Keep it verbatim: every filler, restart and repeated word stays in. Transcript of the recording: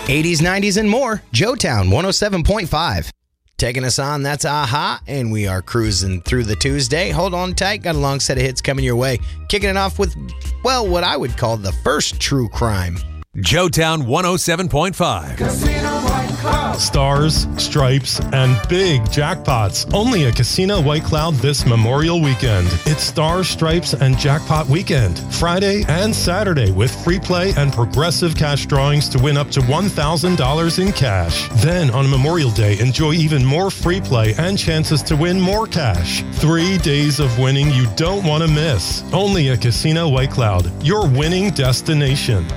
eighties, nineties, and more. Joetown one oh seven point five. Taking us on, that's Aha, and we are cruising through the Tuesday. Hold on tight, got a long set of hits coming your way. Kicking it off with, well, what I would call the first true crime. Joetown one oh seven point five. Casino White Cloud. Stars, stripes, and big jackpots. Only at Casino White Cloud this Memorial Weekend. It's Stars, Stripes, and Jackpot Weekend. Friday and Saturday with free play and progressive cash drawings to win up to one thousand dollars in cash. Then on Memorial Day, enjoy even more free play and chances to win more cash. Three days of winning you don't want to miss. Only at Casino White Cloud, your winning destination.